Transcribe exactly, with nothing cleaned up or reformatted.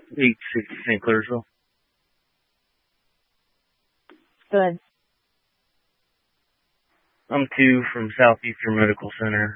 eight sixty Saint Clairsville. Good. I'm two from Southeastern Medical Center.